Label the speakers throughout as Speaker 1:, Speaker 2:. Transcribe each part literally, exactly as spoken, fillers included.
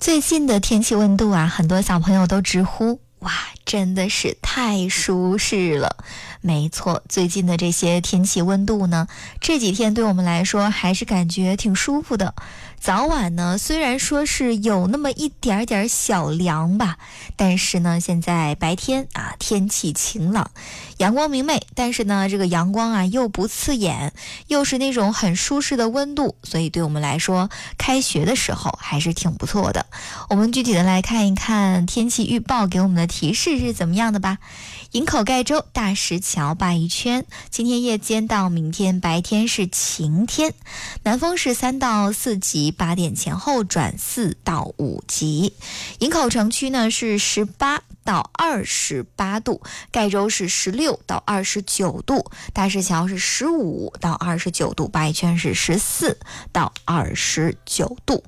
Speaker 1: 最近的天气温度啊，很多小朋友都直呼哇，真的是太舒适了。没错，最近的这些天气温度呢，这几天对我们来说还是感觉挺舒服的。早晚呢，虽然说是有那么一点点小凉吧，但是呢，现在白天啊，天气晴朗，阳光明媚，但是呢，这个阳光啊又不刺眼，又是那种很舒适的温度，所以对我们来说，开学的时候还是挺不错的。我们具体的来看一看天气预报给我们的提示是怎么样的吧。营口盖州大石桥鲅鱼圈，今天夜间到明天白天是晴天，南风是三到四级，八点前后转四到五级。营口城区呢是十八到二十八度，盖州是十六到二十九度，大石桥是十五到二十九度，鲅鱼圈是十四到二十九度。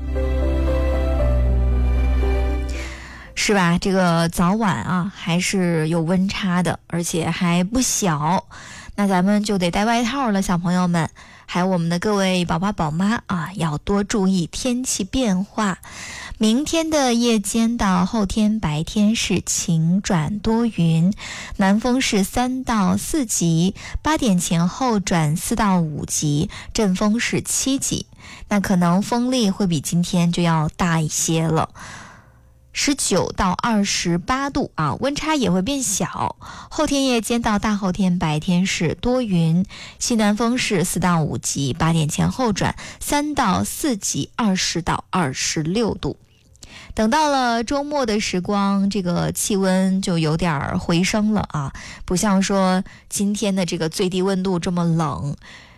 Speaker 1: 是吧？这个早晚啊还是有温差的，而且还不小，那咱们就得带外套了，小朋友们，还有我们的各位宝爸宝妈啊，要多注意天气变化。明天的夜间到后天白天是晴转多云，南风是三到四级，八点前后转四到五级，阵风是七级，那可能风力会比今天就要大一些了。十九到二十八度啊，温差也会变小。后天夜间到大后天白天是多云，西南风是四到五级，八点前后转三到四级，二十到二十六度。等到了周末的时光，这个气温就有点回升了啊，不像说今天的这个最低温度这么冷。